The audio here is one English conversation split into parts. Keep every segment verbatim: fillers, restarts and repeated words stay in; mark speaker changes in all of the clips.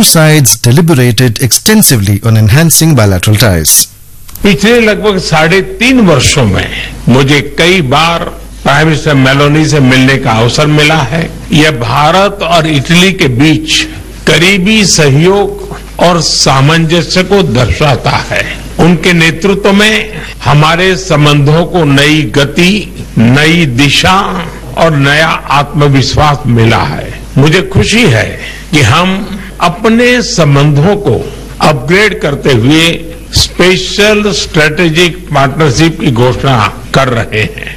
Speaker 1: sides deliberated extensively on enhancing bilateral ties.
Speaker 2: पिछले लगभग साढ़े तीन वर्षों में मुझे कई बार प्राइम मिनिस्टर मेलोनी से मिलने का अवसर मिला है। यह भारत और इटली के बीच करीबी सहयोग और सामंजस्य को दर्शाता है। उनके नेतृत्व में हमारे संबंधों को नई गति, नई दिशा और नया आत्मविश्वास मिला है। मुझे खुशी है कि हम अपने संबंधों को अपग्रेड करते हुए स्पेशल स्ट्रेटेजिक पार्टनरशिप की घोषणा कर रहे हैं।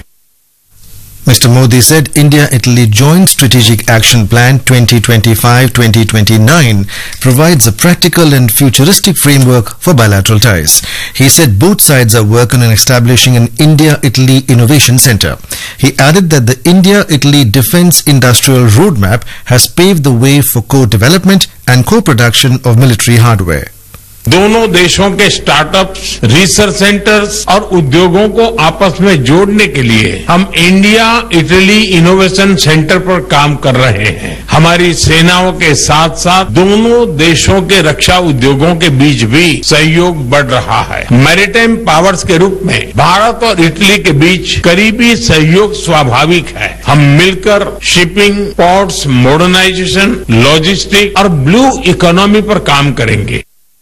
Speaker 1: Mister Modi said India-Italy Joint Strategic Action Plan twenty twenty-five to twenty twenty-nine provides a practical and futuristic framework for bilateral ties. He said both sides are working on establishing an India-Italy Innovation Center. He added that the India-Italy Defence Industrial Roadmap has paved the way for co-development and co-production of military hardware.
Speaker 2: दोनों देशों के startups, research centres और उद्योगों को आपस में जोड़ने के लिए हम इंडिया इटली इनोवेशन सेंटर पर काम कर रहे हैं। हमारी सेनाओं के साथ साथ दोनों देशों के रक्षा उद्योगों के बीच भी सहयोग बढ़ रहा है। मैरीटाइम पावर्स के रूप में भारत और इटली के बीच करीबी सहयोग स्वाभाविक है। हम मिलकर शिपिंग, पोर्ट्स, मॉडर्नाइजेशन, लॉजिस्टिक और ब्लू इकोनॉमी पर काम करेंगे।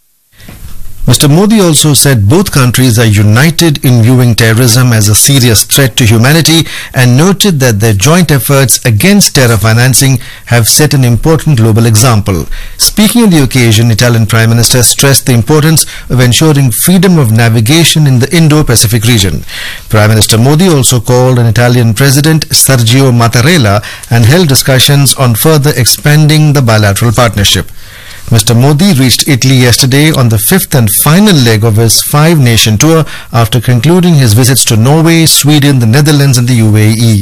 Speaker 1: Mister Modi also said both countries are united in viewing terrorism as a serious threat to humanity and noted that their joint efforts against terror financing have set an important global example. Speaking on the occasion, Italian Prime Minister stressed the importance of ensuring freedom of navigation in the Indo-Pacific region. Prime Minister Modi also called on Italian President Sergio Mattarella and held discussions on further expanding the bilateral partnership. Mister Modi reached Italy yesterday on the fifth and final leg of his five-nation tour after concluding his visits to Norway, Sweden, the Netherlands and the U A E.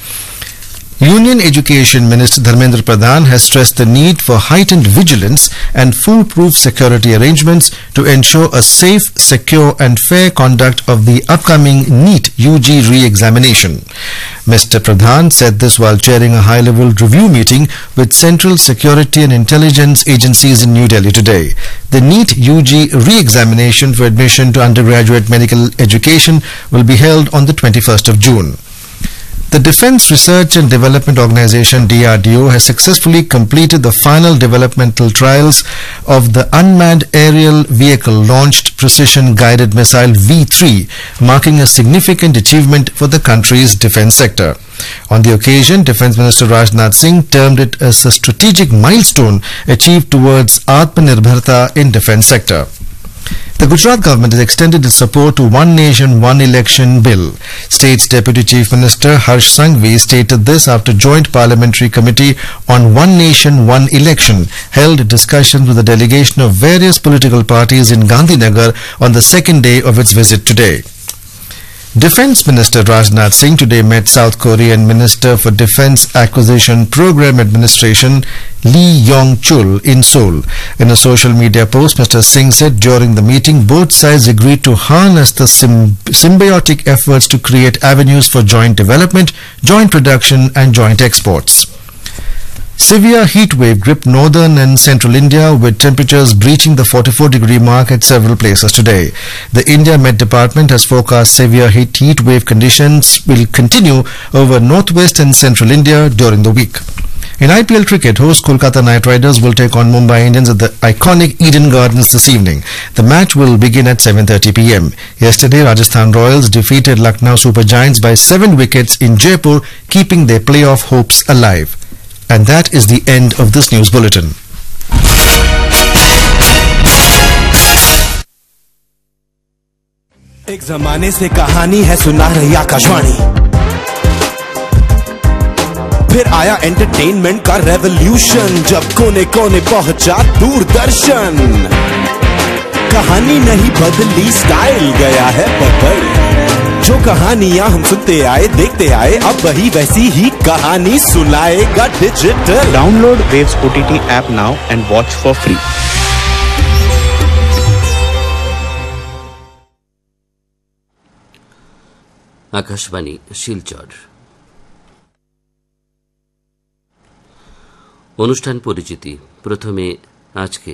Speaker 1: Union Education Minister Dharmendra Pradhan has stressed the need for heightened vigilance and foolproof security arrangements to ensure a safe, secure and fair conduct of the upcoming NEET U G re-examination. Mister Pradhan said this while chairing a high-level review meeting with Central Security and Intelligence agencies in New Delhi today. The NEET U G re-examination for admission to undergraduate medical education will be held on the twenty-first of June. The Defence Research and Development Organization D R D O has successfully completed the final developmental trials of the Unmanned Aerial Vehicle Launched Precision Guided Missile V three, marking a significant achievement for the country's defence sector. On the occasion, Defence Minister Rajnath Singh termed it as a strategic milestone achieved towards Atmanirbharta in defence sector. The Gujarat government has extended its support to One Nation, One Election bill. State's Deputy Chief Minister Harsh Sanghvi stated this after Joint Parliamentary Committee on One Nation, One Election held discussions with a delegation of various political parties in Gandhinagar on the second day of its visit today. Defence Minister Rajnath Singh today met South Korean Minister for Defence Acquisition Program Administration Lee Yong-chul in Seoul. In a social media post, Mister Singh said during the meeting both sides agreed to harness the symb- symbiotic efforts to create avenues for joint development, joint production and joint exports. Severe heat wave gripped northern and central India with temperatures breaching the forty-four degree mark at several places today. The India Met Department has forecast severe heat, heat wave conditions will continue over northwest and central India during the week. In I P L cricket, host Kolkata Knight Riders will take on Mumbai Indians at the iconic Eden Gardens this evening. The match will begin at seven thirty p m. Yesterday, Rajasthan Royals defeated Lucknow Super Giants by seven wickets in Jaipur, keeping their playoff hopes alive. And that is the end of this news bulletin.
Speaker 3: एक जमाने से कहानी है सुना रही आकाशवाणी, फिर आया entertainment का रेवोल्यूशन जब कोने कोने पहुंचा दूरदर्शन। कहानी नहीं बदली, स्टाइल गया है बदल। जो कहानियां हम सुनते आए देखते आए, अब वही वैसी ही कहानी सुनाएगा digital.
Speaker 4: Download waves O T T app now and watch for free.
Speaker 5: Akashvani Silchar. অনুষ্ঠান পরিচিতি। প্রথমে আজকে